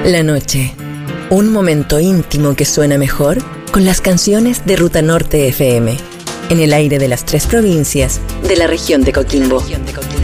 La noche. Un momento íntimo que suena mejor con las canciones de Ruta Norte FM. En el aire de las 3 provincias de la región de Coquimbo.